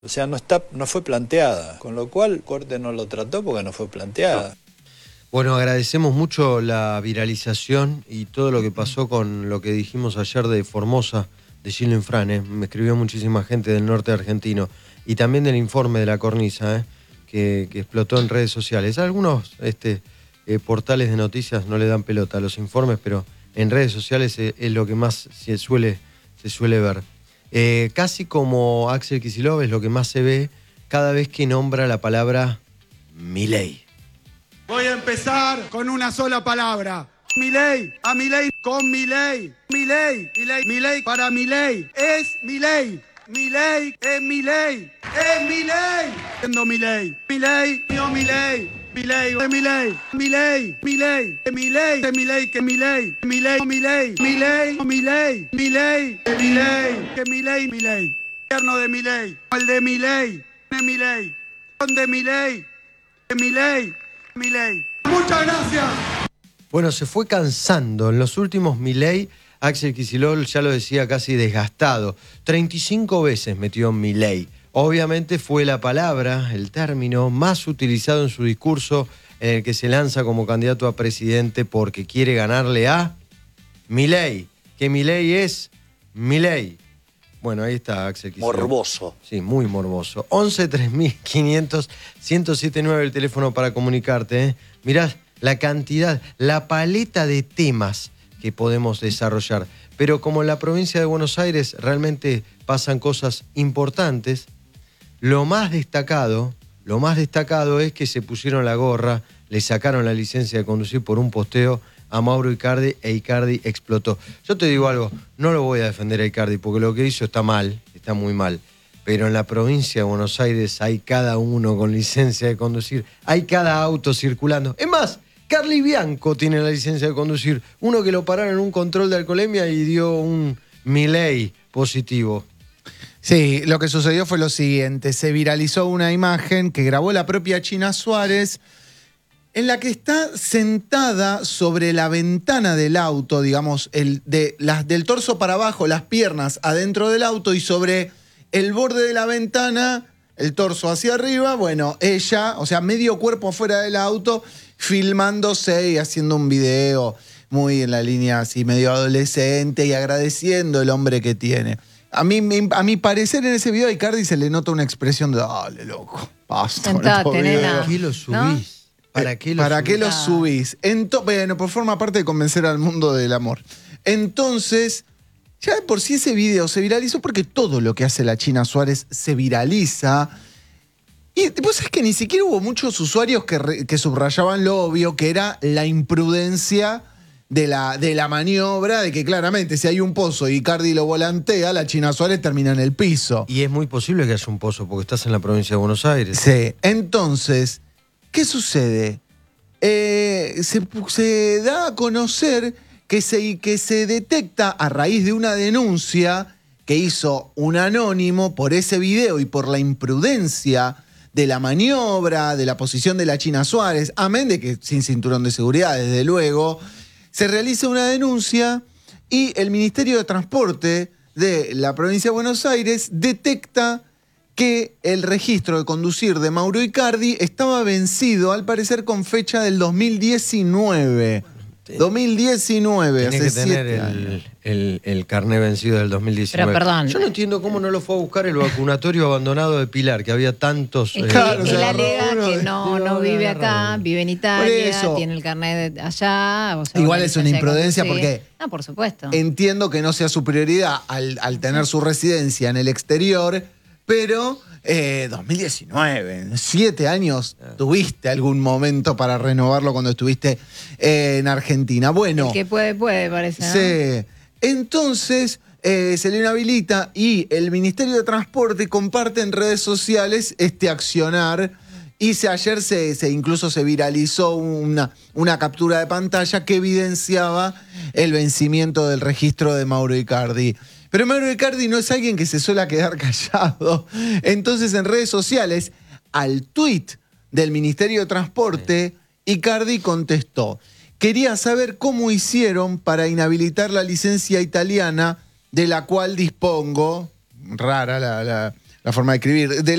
O sea, no fue planteada, con lo cual Corte no lo trató porque no fue planteada. Bueno, agradecemos mucho la viralización y todo lo que pasó con lo que dijimos ayer de Formosa, de Gilles Frane. Me escribió muchísima gente del norte argentino y también del informe de la cornisa, que explotó en redes sociales. Algunos portales de noticias no le dan pelota a los informes, pero en redes sociales es lo que más se suele ver. Casi como Axel Kicillof es lo que más se ve cada vez que nombra la palabra Milei. Voy a empezar con una sola palabra. Milei, a Milei, con Milei. Milei, Milei, Milei para Milei. Es Milei. Milei, es Milei. Es Milei. Siendo Milei. Milei, mío Milei. Milei, de Milei. Milei, Milei, de Milei. De Milei, que Milei. Milei, Milei. Milei, Milei. Milei, de Milei. Que Milei, Milei. Gobierno de Milei. El de Milei. De Milei. Con de Milei. De Milei. Milei. Muchas gracias. Bueno, se fue cansando. En los últimos Milei, Axel Kicillof ya lo decía casi desgastado. 35 veces metió Milei. Obviamente fue la palabra, el término más utilizado en su discurso en el que se lanza como candidato a presidente porque quiere ganarle a Milei. Que Milei es Milei. Bueno, ahí está Axel Kicillof. Morboso. Sí, muy morboso. 11 3500 1079 el teléfono para comunicarte. Mirá la cantidad, la paleta de temas que podemos desarrollar. Pero como en la provincia de Buenos Aires realmente pasan cosas importantes, lo más destacado es que se pusieron la gorra, le sacaron la licencia de conducir por un posteo a Mauro Icardi e Icardi explotó. Yo te digo algo, no lo voy a defender a Icardi porque lo que hizo está mal, está muy mal. Pero en la provincia de Buenos Aires hay cada uno con licencia de conducir, hay cada auto circulando. Es más, Carly Bianco tiene la licencia de conducir, uno que lo pararon en un control de alcoholemia y dio un Milei positivo. Sí, lo que sucedió fue lo siguiente, se viralizó una imagen que grabó la propia China Suárez, en la que está sentada sobre la ventana del auto, digamos, del torso para abajo, las piernas adentro del auto y sobre el borde de la ventana, el torso hacia arriba, bueno, ella, o sea, medio cuerpo afuera del auto, filmándose y haciendo un video muy en la línea así, medio adolescente y agradeciendo el hombre que tiene. A mi parecer en ese video a Icardi se le nota una expresión de, dale, loco, basta. Sentate, nena. ¿Para qué lo subís? ¿No? ¿Para qué lo subís? Bueno, por forma parte de convencer al mundo del amor. Entonces, ya de por sí ese video se viralizó porque todo lo que hace la China Suárez se viraliza. Y vos sabés que ni siquiera hubo muchos usuarios que subrayaban lo obvio, que era la imprudencia de la maniobra, de que claramente si hay un pozo y Icardi lo volantea, la China Suárez termina en el piso. Y es muy posible que haya un pozo porque estás en la provincia de Buenos Aires. Sí, entonces, ¿qué sucede? Se da a conocer que se detecta a raíz de una denuncia que hizo un anónimo por ese video y por la imprudencia de la maniobra, de la posición de la China Suárez, amén de que sin cinturón de seguridad, desde luego, se realiza una denuncia y el Ministerio de Transporte de la provincia de Buenos Aires detecta que el registro de conducir de Mauro Icardi estaba vencido, al parecer con fecha del 2019. 2019, Tiene hace que tener 7 años. el carné vencido del 2019. Pero perdón. Yo no entiendo cómo no lo fue a buscar el vacunatorio abandonado de Pilar, que había tantos... Es que Claro, él se alega agarró que uno no vive acá, vive en Italia, eso. tiene el carnet allá. O sea, Igual es una licencia de imprudencia conducir. porque No, por supuesto. entiendo que no sea su prioridad al tener su residencia en el exterior, pero 2019, 7 años, ¿tuviste algún momento para renovarlo cuando estuviste en Argentina? Bueno, El que puede, parece, ¿no? sí. Entonces se le inhabilita y el Ministerio de Transporte comparte en redes sociales este accionar. Y ayer incluso se viralizó una captura de pantalla que evidenciaba el vencimiento del registro de Mauro Icardi. Pero Mauro Icardi no es alguien que se suele quedar callado. Entonces, en redes sociales, al tuit del Ministerio de Transporte, Icardi contestó: quería saber cómo hicieron para inhabilitar la licencia italiana de la cual dispongo. Rara La forma de escribir.